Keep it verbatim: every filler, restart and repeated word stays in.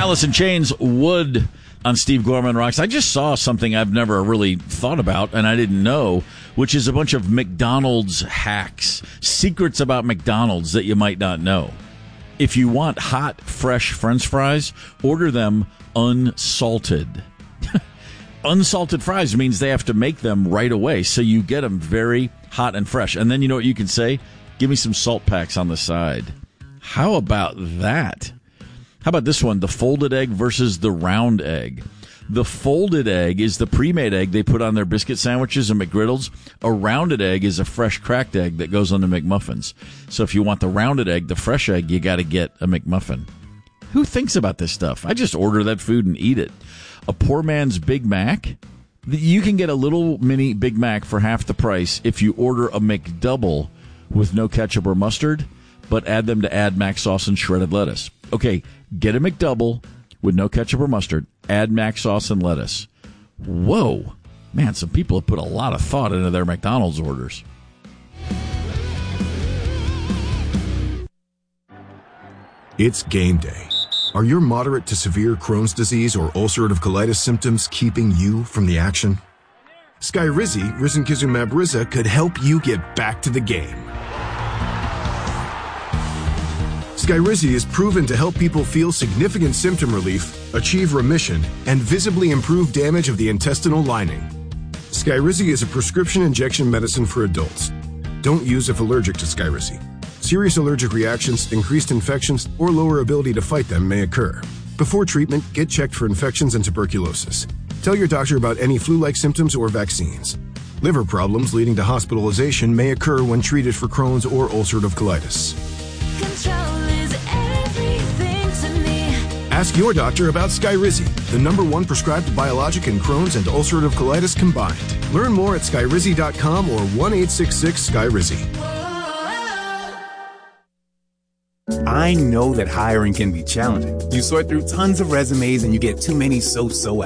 Alice in Chains, Wood on Steve Gorman Rocks. I just saw something I've never really thought about and I didn't know, which is a bunch of McDonald's hacks, secrets about McDonald's that you might not know. If you want hot, fresh French fries, order them unsalted. Unsalted fries means they have to make them right away, so you get them very hot and fresh. And then you know what you can say? Give me some salt packs on the side. How about that? How about this one? The folded egg versus the round egg. The folded egg is the pre-made egg they put on their biscuit sandwiches and McGriddles. A rounded egg is a fresh cracked egg that goes on the McMuffins. So if you want the rounded egg, the fresh egg, you got to get a McMuffin. Who thinks about this stuff? I just order that food and eat it. A poor man's Big Mac. You can get a little mini Big Mac for half the price if you order a McDouble with no ketchup or mustard, but add them to add mac sauce and shredded lettuce. Okay, get a McDouble with no ketchup or mustard, add mac sauce and lettuce. Whoa. Man, some people have put a lot of thought into their McDonald's orders. It's game day. Are your moderate to severe Crohn's disease or ulcerative colitis symptoms keeping you from the action? Skyrizi, risankizumab Riza, could help you get back to the game. Skyrizi is proven to help people feel significant symptom relief, achieve remission, and visibly improve damage of the intestinal lining. Skyrizi is a prescription injection medicine for adults. Don't use if allergic to Skyrizi. Serious allergic reactions, increased infections, or lower ability to fight them may occur. Before treatment, get checked for infections and tuberculosis. Tell your doctor about any flu-like symptoms or vaccines. Liver problems leading to hospitalization may occur when treated for Crohn's or ulcerative colitis. Control is everything to me. Ask your doctor about Skyrizi, the number one prescribed biologic in Crohn's and ulcerative colitis combined. Learn more at skyrizi dot com or one eight six six Skyrizi. I know that hiring can be challenging. You sort through tons of resumes and you get too many so-so